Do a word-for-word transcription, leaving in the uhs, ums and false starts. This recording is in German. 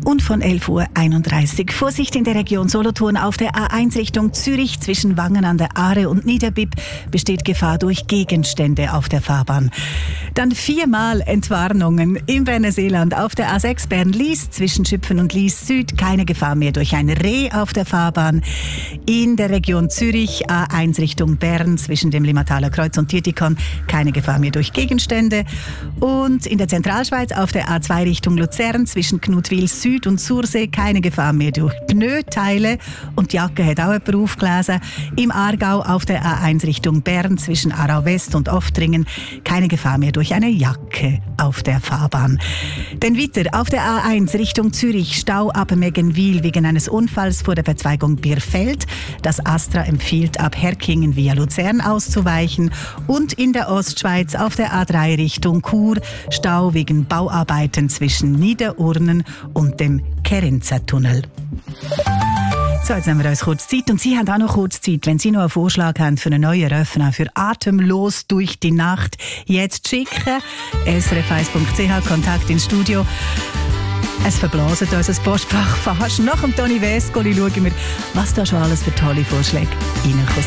Und von elf Uhr einunddreißig. Vorsicht in der Region Solothurn auf der A eins Richtung Zürich zwischen Wangen an der Aare und Niederbipp besteht Gefahr durch Gegenstände auf der Fahrbahn. Dann viermal Entwarnungen im Berner Seeland auf der A sechs Bern-Lies zwischen Schüpfen und Lies Süd. Keine Gefahr mehr durch ein Reh auf der Fahrbahn. In der Region Zürich A eins Richtung Bern zwischen dem Limmataler Kreuz und Tietikon. Keine Gefahr mehr durch Gegenstände. Und in der Zentralschweiz auf der A zwei Richtung Luzern zwischen Knutwil Süd und Sursee keine Gefahr mehr durch Pneuteile. Und die Jacke hat auch jemand aufgelesen. Im Aargau auf der A eins Richtung Bern zwischen Aarau West und Oftringen keine Gefahr mehr durch eine Jacke auf der Fahrbahn. Dann weiter auf der A eins Richtung Zürich Stau ab Meggenwil wegen eines Unfalls vor der Verzweigung Bierfeld. Das Astra empfiehlt ab Herkingen via Luzern auszuweichen. Und in der Ostschweiz auf der A drei Richtung Chur Stau wegen Bauarbeiten zwischen Niederurnen und dem Kerenzer-Tunnel. So, jetzt nehmen wir uns kurz Zeit. Und Sie haben auch noch kurz Zeit, wenn Sie noch einen Vorschlag haben für einen neuen Refrain, für «Atemlos durch die Nacht», jetzt schicken. S R F eins Punkt C H, Kontakt ins Studio. Es verblasen unser Postfach fast. Nach dem Toni Vescoli schauen wir, was da schon alles für tolle Vorschläge reinkommen.